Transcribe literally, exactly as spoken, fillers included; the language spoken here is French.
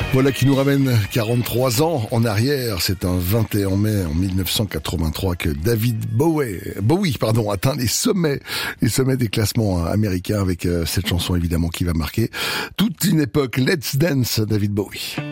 Voilà qui nous ramène quarante-trois ans en arrière. C'est un vingt et un mai en mille neuf cent quatre-vingt-trois que David Bowie, Bowie pardon, atteint les sommets, les sommets des classements américains avec cette chanson évidemment qui va marquer toute une époque. Let's Dance, David Bowie.